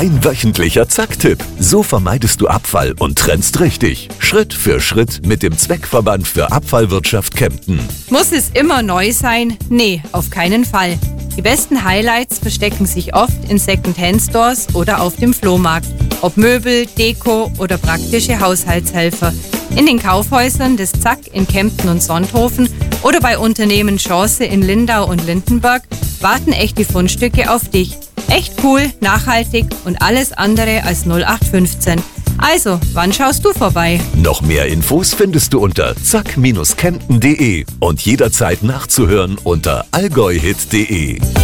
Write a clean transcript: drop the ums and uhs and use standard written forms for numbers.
Dein wöchentlicher Zack-Tipp. So vermeidest du Abfall und trennst richtig. Schritt für Schritt mit dem Zweckverband für Abfallwirtschaft Kempten. Muss es immer neu sein? Nee, auf keinen Fall. Die besten Highlights verstecken sich oft in Second-Hand-Stores oder auf dem Flohmarkt. Ob Möbel, Deko oder praktische Haushaltshelfer. In den Kaufhäusern des Zack in Kempten und Sonthofen oder bei Unternehmen Chance in Lindau und Lindenberg warten echte Fundstücke auf dich. Echt cool, nachhaltig und alles andere als 0815. Also, wann schaust du vorbei? Noch mehr Infos findest du unter zack-kempten.de und jederzeit nachzuhören unter allgäuhit.de.